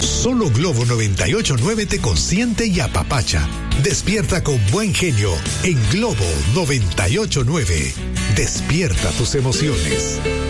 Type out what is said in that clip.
Solo Globo 98.9 te consiente y apapacha. Despierta con buen genio en Globo 98.9. Despierta tus emociones.